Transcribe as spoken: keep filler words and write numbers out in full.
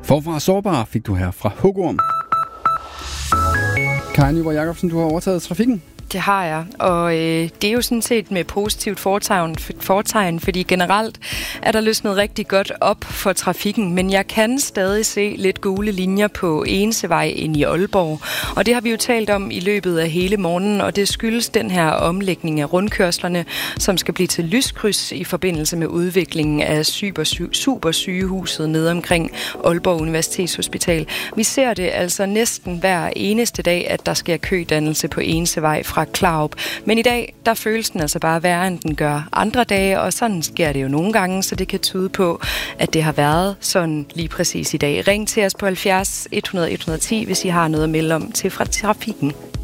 Forfra sårbar fik du her fra Hugorm. Kaja Nyborg Jacobsen, du har overtaget trafikken. Det har jeg, og øh, det er jo sådan set med positivt fortegn, fortegn, fordi generelt er der løsnet rigtig godt op for trafikken, men jeg kan stadig se lidt gule linjer på Enesevej ind i Aalborg, og det har vi jo talt om i løbet af hele morgenen, og det skyldes den her omlægning af rundkørslerne, som skal blive til lyskryds i forbindelse med udviklingen af super, supersygehuset nede omkring Aalborg Universitetshospital. Vi ser det altså næsten hver eneste dag, at der sker kødannelse på Enesevej fra Klarup. Men i dag, der føles den altså bare værre, end den gør andre dage, og sådan sker det jo nogle gange, så det kan tyde på, at det har været sådan lige præcis i dag. Ring til os på halvfjerds hundrede et hundrede ti, hvis I har noget at melde om til fra trafikken.